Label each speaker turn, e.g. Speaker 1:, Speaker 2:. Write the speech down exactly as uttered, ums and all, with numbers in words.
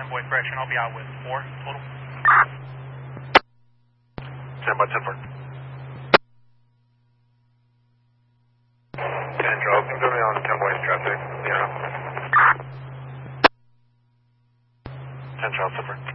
Speaker 1: ten boy correction. I'll be out with four total.
Speaker 2: ten by ten four. ten Charles, I'm going on ten boys traffic. Yeah. ten Charles, ten four.